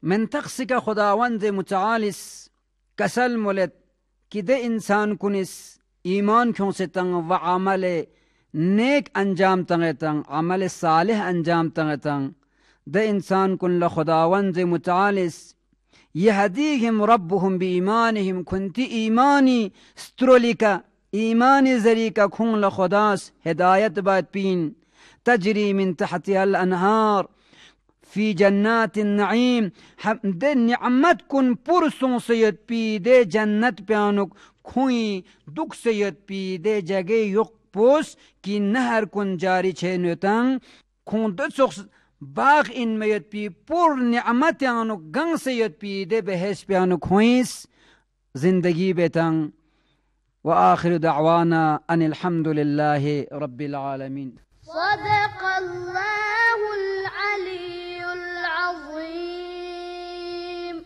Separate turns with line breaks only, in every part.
من تقصك خداوند متعالس کسل مولد که ده انسان کنس ایمان کنستن و عمل نیک انجام تنگتن، عمل صالح انجام تنگتن، ده انسان کن لخداوند متعالس يهديهم ربهم بإيمانهم كنت إيماني ستروليكا إيماني زريكا كون لخداس هداية بات بين تجري من تحتها الأنهار في جنات النعيم دے نعمت کن پرسوں سید پی دے جنت پیانک کھوئی دک سید پی دے جگہ یک پوس کی نہر کن جاری چھینوتن کھون دے سخص باغ ان میت پی پر نعمت آنو گنگ سید پی دے بحیث پیانو کھوئیس زندگی بیتن وآخر دعوانا ان الحمد لله رب العالمين.
صدق الله العلي العظيم.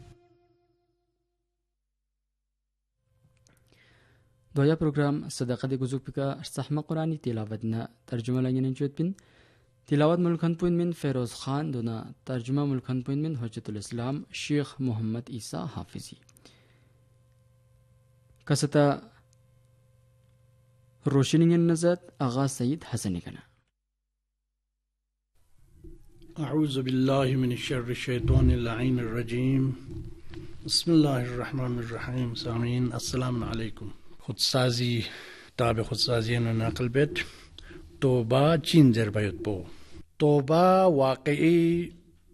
دویا پروگرام صدقه دی گزوک پکا ارسحمه قرآنی تلاوتنا ترجمه لنگنین چود بین تلاوت ملکن پوین من فیروز خان دونا ترجمه ملکن پوین من حجت الاسلام شیخ محمد عیسی حافظی کستا روشنین نزد آغا سید حسنی کنا.
أعوذ بالله من الشر الشيطان اللعين الرجيم. بسم الله الرحمن الرحيم. سامعين السلام عليكم. خودسازی تابع خودسازی نقل بیت توبه چین زربایت بو توبه واقعی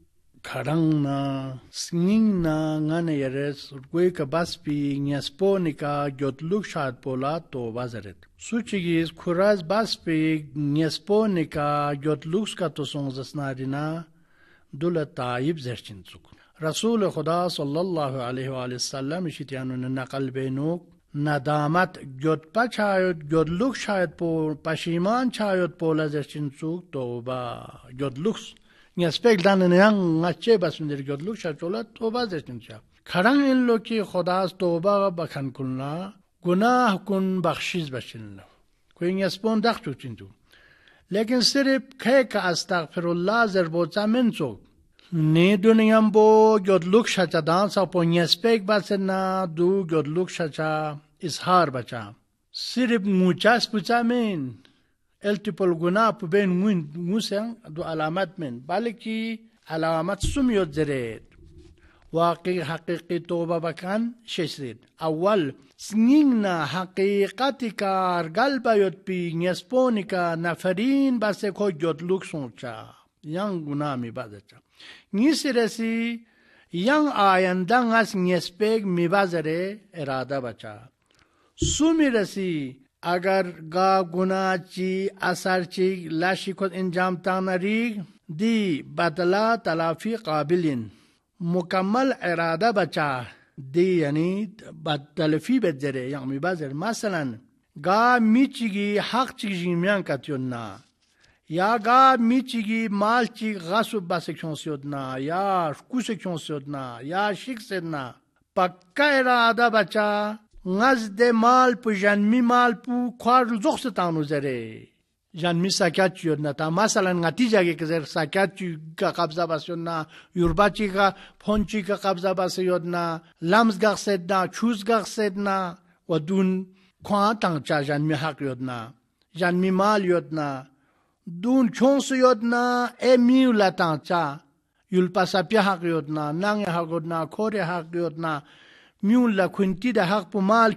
کھڑنگ نا سنگنگ نا ngane yeres کوئی کا بس پی نیسپو نکا جوتلوک شاد پولا توبه زرد سوچگیز کھراز بس پی نیسپو نکا جوتلوک کا تو سنگزسنارینا دول تایب زرچن سک رسول خدا صلی اللہ علیہ وآلہ وسلم شتیانو نقل بینوک ندامت جد پچایت جد لوک شاید پو پشیمان شاید پولا زرچن سوک توبه جد لوکس نیسپیک دانه نیان نچه بس مندر جد لوک شاید پولا توبه زرچن شاید کھرنگ ان لوگ کی خداست توبه بکن کننا گناہ کن بخشیز بچن لو کوئی نیسپون دخ چوچن تو لیکن صرف کھے کا استغفر اللہ زربوچا من سوک نی دنیام بو جدلوک شچا دانسا پو نیسپیک بسنا دو جدلوک شچا اظہار بچا صرف موچاس بچا من التپل گناہ پو بین موسیان دو علامت من بلکی علامت سمیت زرید واقعی حقیقی توبہ بکن ششرید اول سنگنا حقیقتی کار قلبا یود پی نیسپونی کا نفرین بسے کو جدلوک سوچا yang guna mi bazacha ni sirasi yang ayanda ngas nyespeg mi bazare irada bacha sumirasi agar ga guna chi asar chi lashi khod injam tanari di badala talafi qabilin mukammal irada bacha di yani badalafi bedzere yang mi bazare masalan ga michigi haq chi jimyan katyonna یا گا میچیگی مال چی غصب بسکشون سیدنا یا کوشکشون سیدنا یا شک سیدنا پکا اراده بچا نزد مال پو جنمی مال پو خوار زخص تانو زره جنمی ساکت چیدنا تا مثلا نتیجه که زر ساکت چی که قبضه بسیدنا یوربا چی که پون چی که قبضه بسیدنا لمز گخ سیدنا چوز گخ سیدنا و دون خواه تانگ چا جنمی حق یدنا جنمی مال یدنا دون چونس یودنا میو لاتانچا یول پاسا پی حق یودنا نانگ حق یودنا کور حق یودنا میون لکنتی ده حق پو مال